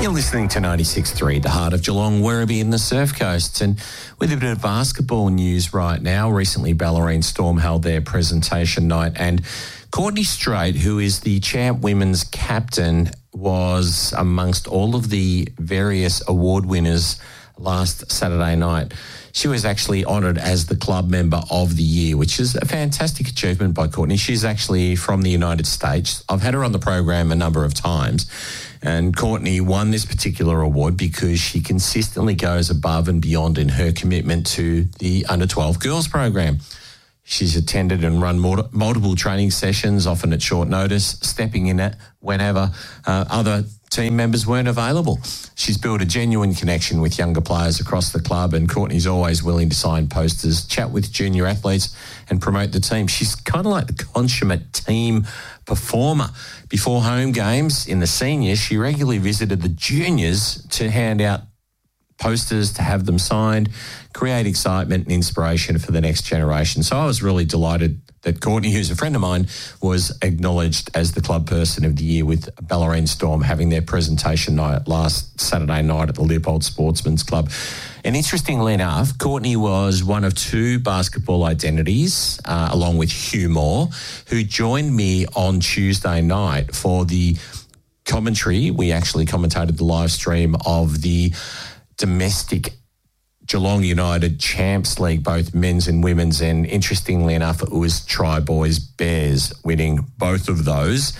You're listening to 96.3, the heart of Geelong, Werribee and the Surf Coast. And with a bit of basketball news right now, recently Ballerine Storm held their presentation night and Courtney Straight, who is the champ women's captain, was amongst all of the various award winners last Saturday night. She was actually honoured as the club member of the year, which is a fantastic achievement by Courtney. She's actually from the United States. I've had her on the program a number of times, and Courtney won this particular award because she consistently goes above and beyond in her commitment to the under-12 girls program. She's attended and run multiple training sessions, often at short notice, stepping in it whenever other team members weren't available. She's built a genuine connection with younger players across the club, and Courtney's always willing to sign posters, chat with junior athletes and promote the team. She's kind of like the consummate team performer. Before home games in the seniors, she regularly visited the juniors to hand out posters, to have them signed, create excitement and inspiration for the next generation. So I was really delighted that Courtney, who's a friend of mine, was acknowledged as the club person of the year with Ballerine Storm having their presentation night last Saturday night at the Leopold Sportsman's Club. And interestingly enough, Courtney was one of two basketball identities, along with Hugh Moore, who joined me on Tuesday night for the commentary. We actually commentated the live stream of the domestic Geelong United Champs League, both men's and women's, and interestingly enough, it was Tri-Boys Bears winning both of those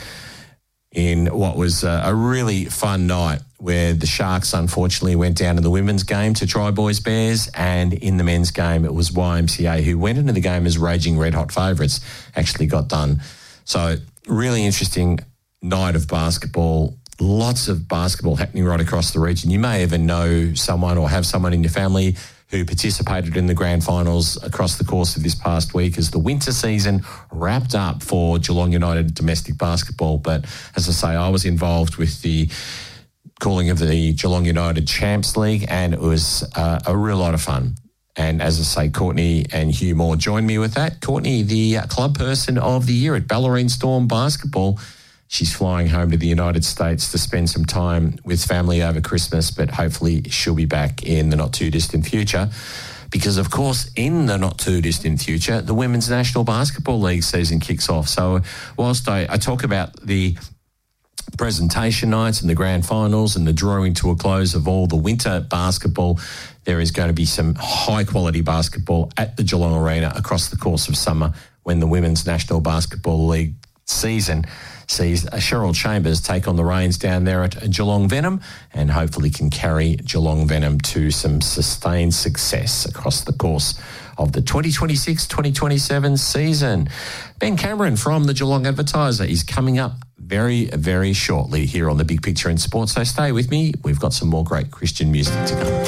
in what was a really fun night where the Sharks unfortunately went down in the women's game to Tri-Boys Bears, and in the men's game it was YMCA, who went into the game as raging red-hot favourites, actually got done. So really interesting night of basketball. Lots of basketball happening right across the region. You may even know someone or have someone in your family who participated in the grand finals across the course of this past week as the winter season wrapped up for Geelong United domestic basketball. But as I say, I was involved with the calling of the Geelong United Champs League, and it was a real lot of fun. And as I say, Courtney and Hugh Moore joined me with that. Courtney, the club person of the year at Ballerine Storm Basketball. She's flying home to the United States to spend some time with family over Christmas, but hopefully she'll be back in the not-too-distant future because, of course, in the not-too-distant future, the Women's National Basketball League season kicks off. So whilst I talk about the presentation nights and the grand finals and the drawing to a close of all the winter basketball, there is going to be some high-quality basketball at the Geelong Arena across the course of summer when the Women's National Basketball League season sees Cheryl Chambers take on the reins down there at Geelong Venom and hopefully can carry Geelong Venom to some sustained success across the course of the 2026-2027 season. Ben Cameron from the Geelong Advertiser is coming up very, very shortly here on The Big Picture in Sports. So stay with me. We've got some more great Christian music to come.